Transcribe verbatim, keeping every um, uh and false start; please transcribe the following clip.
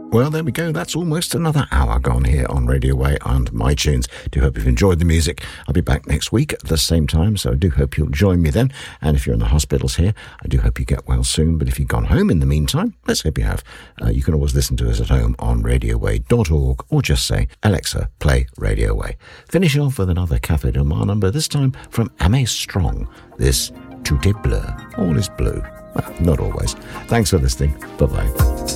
Well, there we go. That's almost another hour gone here on Radio Way and My Tunes. Do hope you've enjoyed the music. I'll be back next week at the same time, so I do hope you'll join me then. And if you're in the hospitals here, I do hope you get well soon. But if you've gone home in the meantime, let's hope you have. Uh, you can always listen to us at home on radio way dot org or just say, Alexa, play Radio Way. Finishing off with another Café Del Mar number, this time from Ame Strong. This Tout est bleu. All is blue. Well, not always. Thanks for listening. Bye-bye.